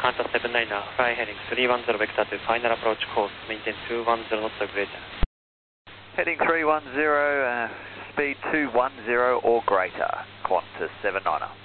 Qantas 79er, fly heading 310 vector to final approach course, maintain 210 knots or greater. Heading 310, speed 210 or greater, Qantas 79er.